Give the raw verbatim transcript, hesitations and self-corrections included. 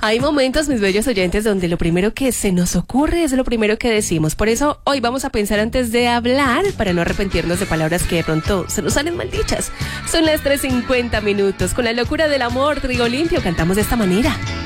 Hay momentos, mis bellos oyentes, donde lo primero que se nos ocurre es lo primero que decimos. Por eso hoy vamos a pensar antes de hablar para no arrepentirnos de palabras que de pronto se nos salen mal dichas. Son las tres cincuenta minutos. Con la locura del amor, Trigo Limpio, cantamos de esta manera.